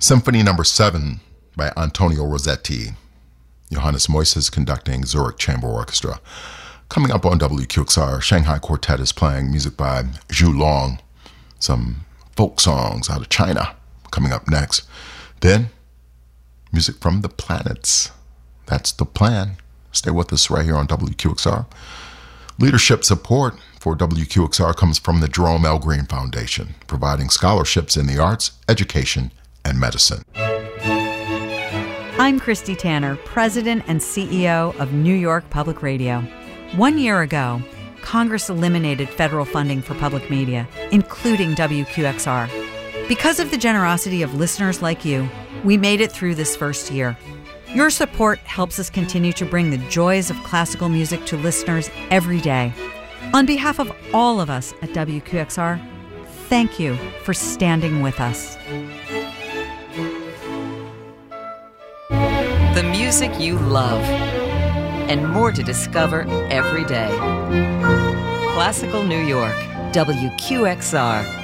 Symphony Number 7 by Antonio Rossetti. Johannes Moises conducting Zurich Chamber Orchestra. Coming up on WQXR, Shanghai Quartet is playing music by Zhu Long. Some folk songs out of China coming up next. Then, music from the planets. That's the plan. Stay with us right here on WQXR. Leadership support for WQXR comes from the Jerome L. Green Foundation, providing scholarships in the arts, education, and medicine. I'm Christy Tanner, President and CEO of New York Public Radio. 1 year ago, Congress eliminated federal funding for public media, including WQXR. Because of the generosity of listeners like you, we made it through this first year. Your support helps us continue to bring the joys of classical music to listeners every day. On behalf of all of us at WQXR, thank you for standing with us. The music you love, and more to discover every day. Classical New York, WQXR.